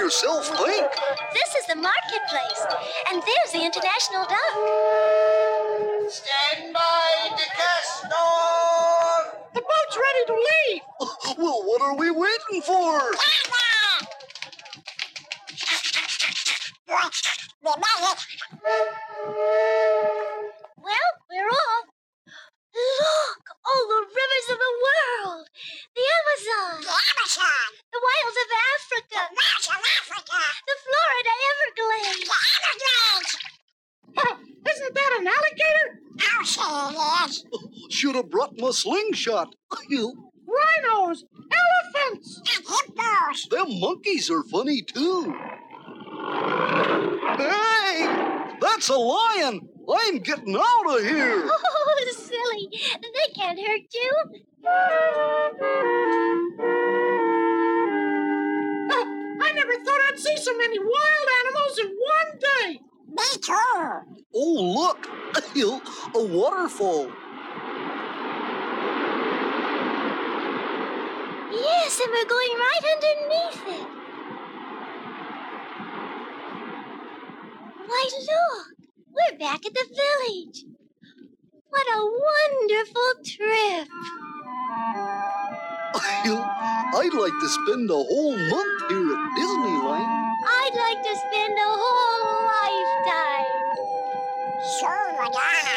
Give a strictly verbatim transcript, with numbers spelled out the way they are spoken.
yourself think? This is the marketplace, and there's the International Dock. Stand by, DeCastro! The boat's ready to leave. Well, what are we waiting for? Well, we're off. Look, all the rivers of the world. The Amazon. The Amazon. The wilds of Africa. The wilds of Africa. The Florida Everglades. The Everglades. Oh, isn't that an alligator? I'll say it is. Should have brought my slingshot. Rhinos, elephants. And hippos. Them monkeys are funny, too. Hey! That's a lion! I'm getting out of here! Oh, silly. They can't hurt you. Oh, I never thought I'd see so many wild animals in one day. Me too. Oh, look! A waterfall. Yes, and we're going right underneath it. Why, look. We're back at the village. What a wonderful trip. I'd like to spend a whole month here at Disneyland. I'd like to spend a whole lifetime. So would I.